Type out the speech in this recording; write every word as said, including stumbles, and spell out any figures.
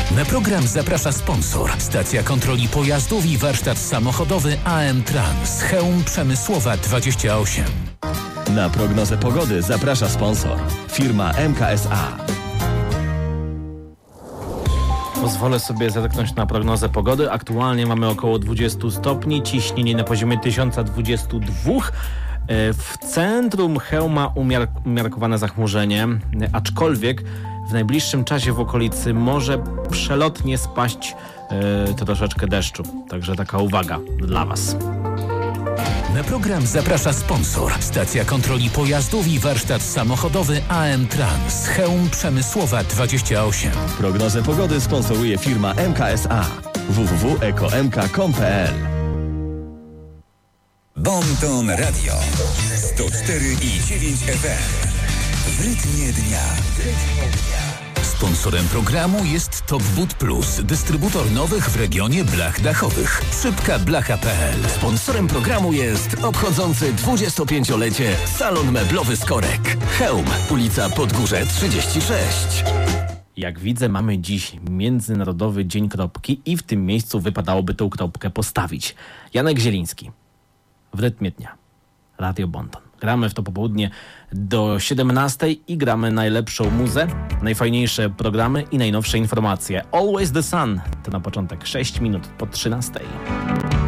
Na program zaprasza sponsor. Stacja kontroli pojazdów i warsztat samochodowy A M Trans. Chełm Przemysłowa dwadzieścia osiem. Na prognozę pogody zaprasza sponsor. Firma M K S A. Pozwolę sobie zerknąć na prognozę pogody. Aktualnie mamy około dwadzieścia stopni, ciśnienie na poziomie tysiąc dwadzieścia dwa. W centrum Chełma umiar- umiarkowane zachmurzenie, aczkolwiek w najbliższym czasie w okolicy może przelotnie spaść yy, troszeczkę deszczu. Także taka uwaga dla Was. Na program zaprasza sponsor. Stacja kontroli pojazdów i warsztat samochodowy A M Trans. Chełm Przemysłowa dwadzieścia osiem. Prognozę pogody sponsoruje firma M K S A. w w w kropka eko m k kropka com kropka p l. Bonton Radio sto cztery i dziewięć F M. W rytmie dnia. Sponsorem programu jest Top Boot Plus, dystrybutor nowych w regionie blach dachowych. Szybka blacha kropka p l. Sponsorem programu jest obchodzący dwudziestopięciolecie salon meblowy Skorek. Chełm, ulica Podgórze trzydzieści sześć. Jak widzę, mamy dziś Międzynarodowy Dzień Kropki i w tym miejscu wypadałoby tą kropkę postawić. Janek Zieliński. W rytmie dnia. Radio Bonton. Gramy w to popołudnie do siedemnastej i gramy najlepszą muzę, najfajniejsze programy i najnowsze informacje. Always the Sun. To na początek sześć minut po trzynastej.